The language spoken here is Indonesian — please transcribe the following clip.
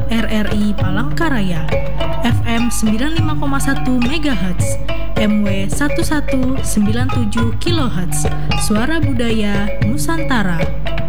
RRI Palangkaraya, FM 95,1 MHz, MW 1197 kHz, Suara Budaya Nusantara.